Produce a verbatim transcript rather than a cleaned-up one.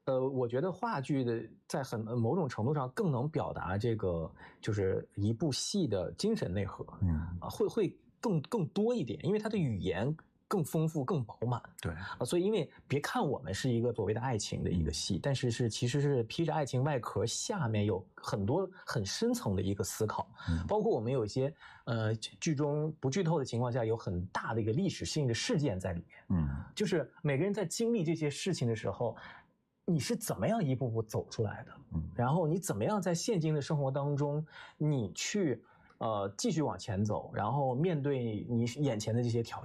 呃，我觉得话剧的在很某种程度上更能表达这个就是一部戏的精神内核，嗯啊，会会更更多一点，因为它的语言更丰富、更饱满。 对啊，所以因为别看我们是一个所谓的爱情的一个戏，但是是其实是披着爱情外壳，下面有很多很深层的一个思考，嗯、包括我们有一些呃剧中不剧透的情况下，有很大的一个历史性的事件在里面。嗯，就是每个人在经历这些事情的时候，你是怎么样一步步走出来的？嗯，然后你怎么样在现今的生活当中，你去呃继续往前走，然后面对你眼前的这些挑